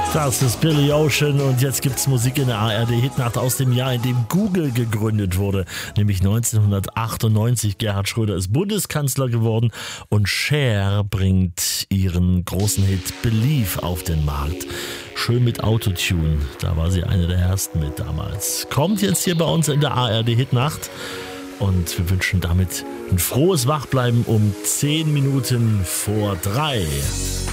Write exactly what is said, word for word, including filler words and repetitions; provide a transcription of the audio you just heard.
Das ist Billy Ocean und jetzt gibt's Musik in der A R D-Hitnacht aus dem Jahr, in dem Google gegründet wurde, nämlich neunzehnhundertachtundneunzig. Gerhard Schröder ist Bundeskanzler geworden und Cher bringt ihren großen Hit Believe auf den Markt. Schön mit Autotune, da war sie eine der ersten mit damals. Kommt jetzt hier bei uns in der A R D-Hitnacht und wir wünschen damit ein frohes Wachbleiben um zehn Minuten vor drei.